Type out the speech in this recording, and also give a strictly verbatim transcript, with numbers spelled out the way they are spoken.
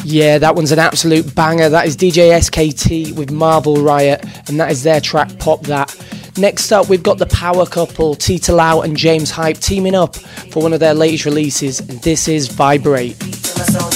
Yeah, that one's an absolute banger. That is D J S K T with Marble Riot, and that is their track Pop That. Next up, we've got the power couple, Tita Lau and James Hype, teaming up for one of their latest releases, and this is Vibrate.